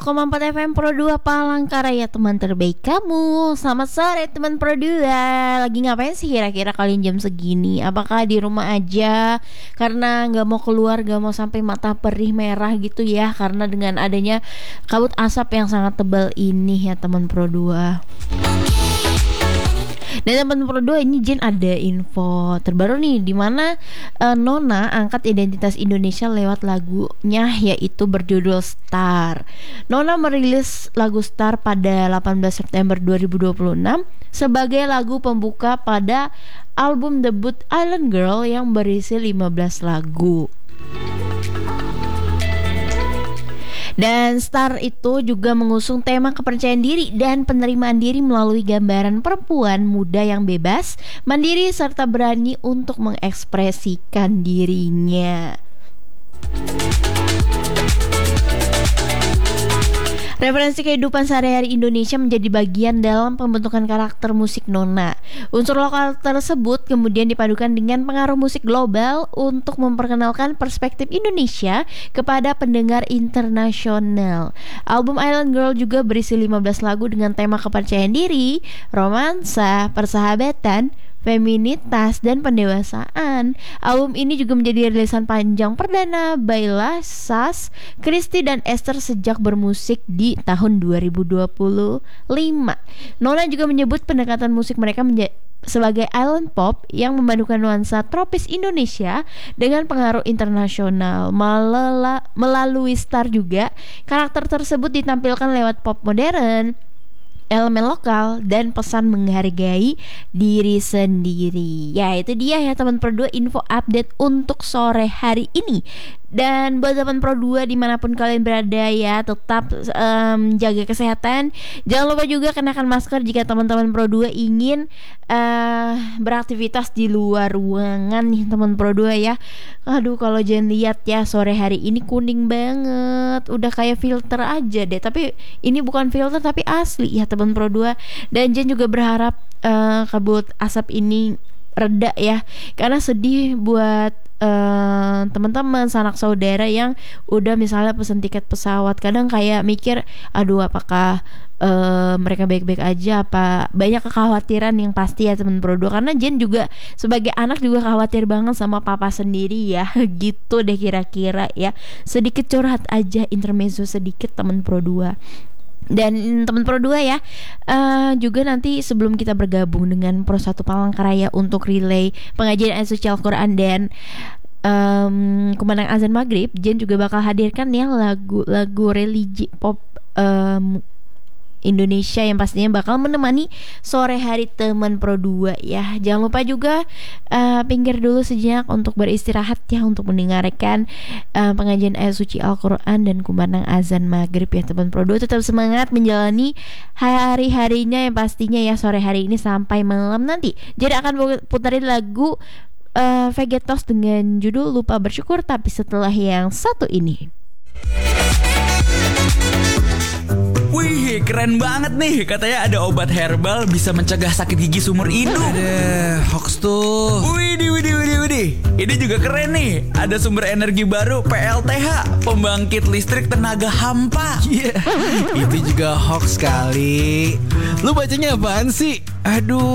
101,4 FM Pro 2 Palangkaraya, teman terbaik kamu. Selamat sore teman Pro 2. Lagi ngapain sih kira-kira kalian jam segini? Apakah di rumah aja karena gak mau keluar, gak mau sampai mata perih merah gitu ya, karena dengan adanya kabut asap yang sangat tebal ini ya teman Pro 2. Dan teman Pro 2, ini Jen ada info terbaru nih, dimana Nona angkat identitas Indonesia lewat lagunya yaitu berjudul Star. Nona merilis lagu Star pada 18 September 2026 sebagai lagu pembuka pada album debut Island Girl yang berisi 15 lagu. Dan Star itu juga mengusung tema kepercayaan diri dan penerimaan diri melalui gambaran perempuan muda yang bebas, mandiri, serta berani untuk mengekspresikan dirinya. Referensi kehidupan sehari-hari Indonesia menjadi bagian dalam pembentukan karakter musik Nona. Unsur lokal tersebut kemudian dipadukan dengan pengaruh musik global untuk memperkenalkan perspektif Indonesia kepada pendengar internasional. Album Island Girl juga berisi 15 lagu dengan tema kepercayaan diri, romansa, persahabatan, feminitas, dan pendewasaan. Album ini juga menjadi rilisan panjang perdana Baila, Sas, Christy, dan Esther sejak bermusik di tahun 2025. Nona juga menyebut pendekatan musik mereka sebagai island pop yang memadukan nuansa tropis Indonesia dengan pengaruh internasional. Melalui Star juga, karakter tersebut ditampilkan lewat pop modern, elemen lokal, dan pesan menghargai diri sendiri. Ya, itu dia ya teman Pro 2, info update untuk sore hari ini. Dan buat teman Pro 2 dimanapun kalian berada ya, tetap jaga kesehatan. Jangan lupa juga kenakan masker jika teman-teman Pro 2 ingin beraktivitas di luar ruangan nih teman Pro 2 ya. Aduh, kalau jangan lihat ya, sore hari ini kuning banget, udah kayak filter aja deh. Tapi ini bukan filter tapi asli ya teman Pro 2. Dan Jen juga berharap kabut asap ini reda ya, karena sedih buat teman-teman sanak saudara yang udah misalnya pesen tiket pesawat. Kadang kayak mikir, aduh apakah mereka baik-baik aja, apa banyak kekhawatiran yang pasti ya teman Pro 2. Karena Jen juga sebagai anak juga khawatir banget sama papa sendiri ya. Gitu deh kira-kira ya. Sedikit curhat aja, intermezzo sedikit teman Pro 2. Dan teman Pro 2 ya, juga nanti sebelum kita bergabung dengan Pro 1 Palangkaraya untuk relay pengajian ayat suci Al-Quran dan kumandang azan maghrib, Jen juga bakal hadirkan ya lagu-lagu religi pop Indonesia yang pastinya bakal menemani sore hari teman Pro 2 ya. Jangan lupa juga pinggir dulu sejenak untuk beristirahat ya, untuk mendengarkan pengajian ayat suci Al-Quran dan kumandang azan maghrib ya teman Pro 2. Tetap semangat menjalani hari-harinya yang pastinya ya, sore hari ini sampai malam nanti. Jadi akan putarin lagu Vegetos dengan judul Lupa Bersyukur, tapi setelah yang satu ini. Wih, keren banget nih. Katanya ada obat herbal bisa mencegah sakit gigi seumur hidup. Ada hoax tuh. Widih. Ini juga keren nih. Ada sumber energi baru PLTH, pembangkit listrik tenaga hampa. Itu juga hoax kali. Lu bacanya apaan sih? Aduh.